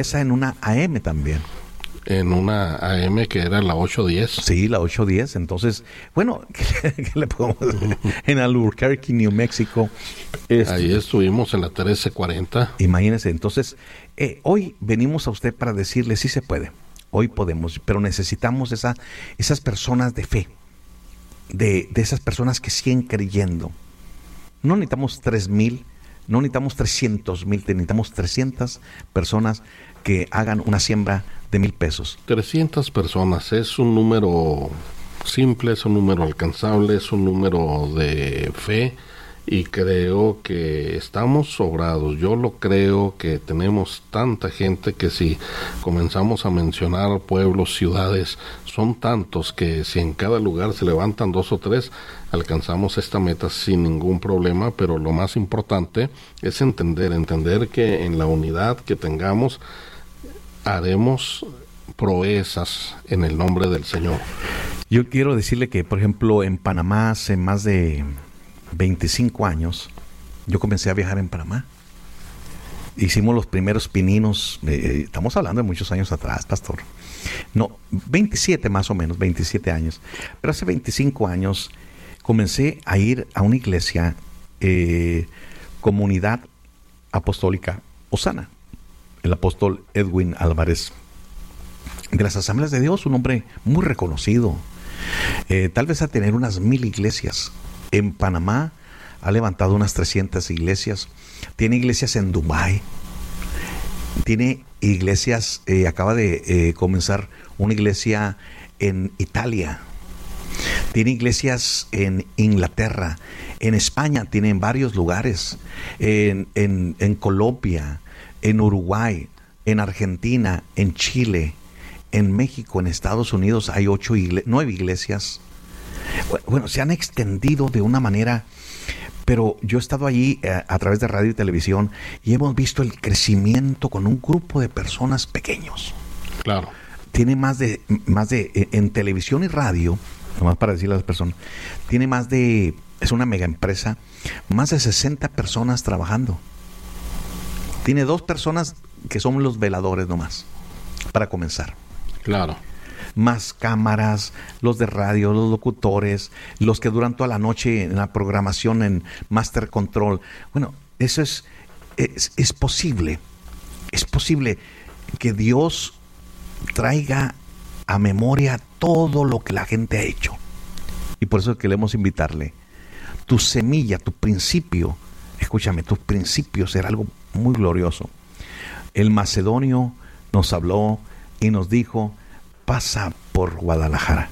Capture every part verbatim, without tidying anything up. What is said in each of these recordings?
esa en una A M también. En una A M que era la ocho diez. Sí, la ocho diez. Entonces, bueno, ¿qué, qué le podemos decir? En Albuquerque, New Mexico. Este, Ahí estuvimos en la trece cuarenta. Imagínese, entonces, eh, hoy venimos a usted para decirle, sí se puede, hoy podemos, pero necesitamos esa, esas personas de fe, de, de esas personas que siguen creyendo. No necesitamos tres mil, no necesitamos trescientos mil, necesitamos trescientas personas que hagan una siembra de mil pesos. trescientas personas, es un número simple, es un número alcanzable, es un número de fe, y creo que estamos sobrados. Yo lo creo, que tenemos tanta gente que si comenzamos a mencionar pueblos, ciudades, son tantos que si en cada lugar se levantan dos o tres, alcanzamos esta meta sin ningún problema. Pero lo más importante es entender, entender que en la unidad que tengamos haremos proezas en el nombre del Señor. Yo quiero decirle que, por ejemplo, en Panamá hace más de veinticinco años, yo comencé a viajar en Panamá. Hicimos los primeros pininos, eh, estamos hablando de muchos años atrás, pastor. No, veintisiete más o menos, veintisiete años. Pero hace veinticinco años comencé a ir a una iglesia, eh, Comunidad Apostólica Osana. El apóstol Edwin Álvarez, de las Asambleas de Dios, un hombre muy reconocido, eh, tal vez a tener unas mil iglesias. En Panamá ha levantado unas trescientas iglesias, tiene iglesias en Dubái, tiene iglesias, eh, acaba de eh, comenzar una iglesia en Italia, tiene iglesias en Inglaterra, en España, tiene en varios lugares, en, en, en Colombia, en Uruguay, en Argentina, en Chile, en México, en Estados Unidos hay ocho igle- nueve iglesias. Bueno, se han extendido de una manera, pero yo he estado allí eh, a través de radio y televisión y hemos visto el crecimiento con un grupo de personas pequeños. Claro. Tiene más de, más de, eh, en televisión y radio, nomás para decirle a las personas, tiene más de, es una mega empresa, más de sesenta personas trabajando. Tiene dos personas que son los veladores nomás, para comenzar. Claro. Más cámaras, los de radio, los locutores, los que duran toda la noche en la programación en Master Control. Bueno, eso es, es, es posible. Es posible que Dios traiga a memoria todo lo que la gente ha hecho. Y por eso queremos invitarle. Tu semilla, tu principio, escúchame, tu principio será algo muy glorioso. El macedonio nos habló y nos dijo, pasa por Guadalajara.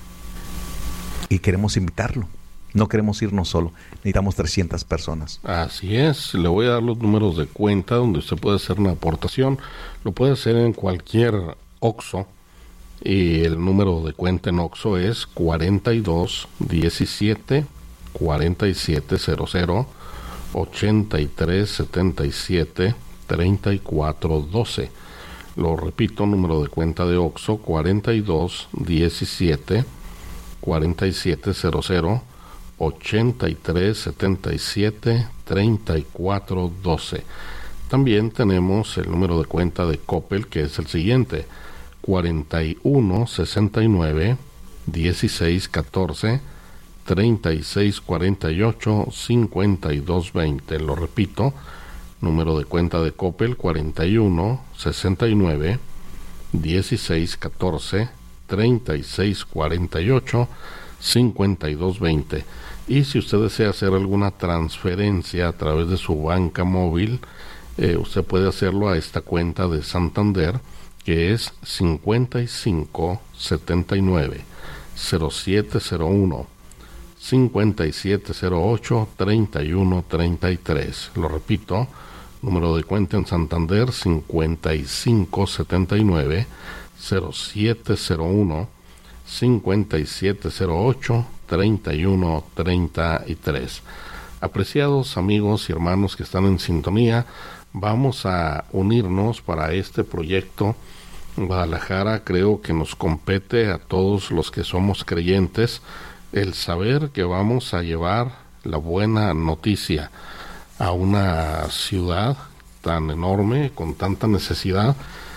Y queremos invitarlo. No queremos irnos solo. Necesitamos trescientas personas. Así es. Le voy a dar los números de cuenta donde usted puede hacer una aportación. Lo puede hacer en cualquier Oxxo. Y el número de cuenta en Oxxo es cuarenta y dos diecisiete cuarenta y siete cero cero ochenta y tres setenta y siete treinta y cuatro doce. Lo repito, número de cuenta de Oxxo cuarenta y dos diecisiete cuarenta y siete cero cero ochenta y tres setenta y siete treinta y cuatro doce. También tenemos el número de cuenta de Coppel, que es el siguiente: cuarenta y uno sesenta y nueve dieciséis catorce treinta y seis cuarenta y ocho cincuenta y dos veinte. Lo repito, número de cuenta de Coppel cuarenta y uno sesenta y nueve dieciséis catorce treinta y seis cuarenta y ocho cincuenta y dos veinte. Y si usted desea hacer alguna transferencia a través de su banca móvil, eh, usted puede hacerlo a esta cuenta de Santander, que es cincuenta y cinco setenta y nueve cero siete cero uno cincuenta y siete cero ocho treinta y uno treinta y tres. Lo repito, número de cuenta en Santander cincuenta y cinco setenta y nueve cero siete cero uno cincuenta y siete cero ocho treinta y uno treinta y tres. Apreciados amigos y hermanos que están en sintonía, vamos a unirnos para este proyecto. Guadalajara, creo que nos compete a todos los que somos creyentes el saber que vamos a llevar la buena noticia a una ciudad tan enorme, con tanta necesidad,